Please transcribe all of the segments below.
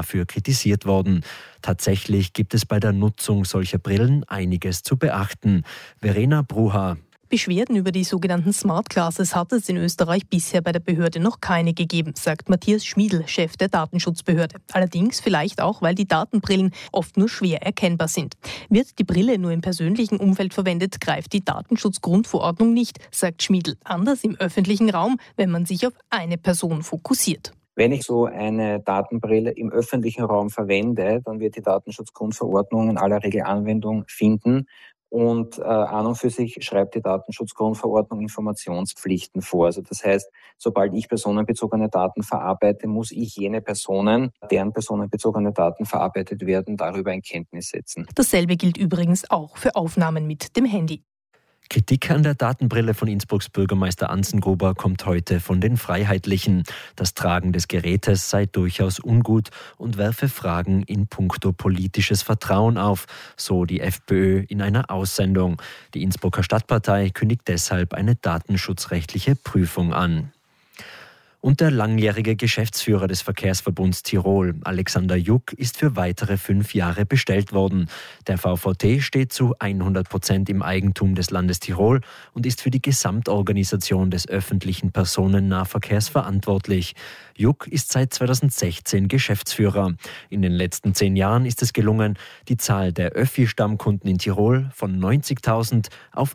dafür kritisiert worden. Tatsächlich gibt es bei der Nutzung solcher Brillen einiges zu beachten. Verena Bruha. Beschwerden über die sogenannten Smart Glasses hat es in Österreich bisher bei der Behörde noch keine gegeben, sagt Matthias Schmiedl, Chef der Datenschutzbehörde. Allerdings vielleicht auch, weil die Datenbrillen oft nur schwer erkennbar sind. Wird die Brille nur im persönlichen Umfeld verwendet, greift die Datenschutzgrundverordnung nicht, sagt Schmiedl. Anders im öffentlichen Raum, wenn man sich auf eine Person fokussiert. Wenn ich so eine Datenbrille im öffentlichen Raum verwende, dann wird die Datenschutzgrundverordnung in aller Regel Anwendung finden. Und an und für sich schreibt die Datenschutzgrundverordnung Informationspflichten vor. Also das heißt, sobald ich personenbezogene Daten verarbeite, muss ich jene Personen, deren personenbezogene Daten verarbeitet werden, darüber in Kenntnis setzen. Dasselbe gilt übrigens auch für Aufnahmen mit dem Handy. Kritik an der Datenbrille von Innsbrucks Bürgermeister Anzengruber kommt heute von den Freiheitlichen. Das Tragen des Gerätes sei durchaus ungut und werfe Fragen in puncto politisches Vertrauen auf, so die FPÖ in einer Aussendung. Die Innsbrucker Stadtpartei kündigt deshalb eine datenschutzrechtliche Prüfung an. Und der langjährige Geschäftsführer des Verkehrsverbunds Tirol, Alexander Juck, ist für weitere 5 Jahre bestellt worden. Der VVT steht zu 100% im Eigentum des Landes Tirol und ist für die Gesamtorganisation des öffentlichen Personennahverkehrs verantwortlich. Juck ist seit 2016 Geschäftsführer. In den letzten 10 Jahren ist es gelungen, die Zahl der Öffi-Stammkunden in Tirol von 90.000 auf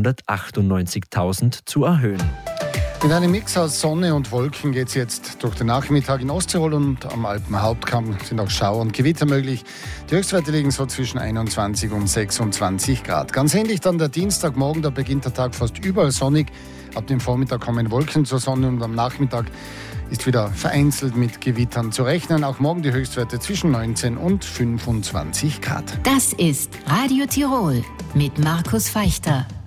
198.000 zu erhöhen. Mit einem Mix aus Sonne und Wolken geht es jetzt durch den Nachmittag in Osttirol und am Alpenhauptkamm sind auch Schauer und Gewitter möglich. Die Höchstwerte liegen so zwischen 21 und 26 Grad. Ganz ähnlich dann der Dienstagmorgen, da beginnt der Tag fast überall sonnig. Ab dem Vormittag kommen Wolken zur Sonne und am Nachmittag ist wieder vereinzelt mit Gewittern zu rechnen. Auch morgen die Höchstwerte zwischen 19 und 25 Grad. Das ist Radio Tirol mit Markus Feichter.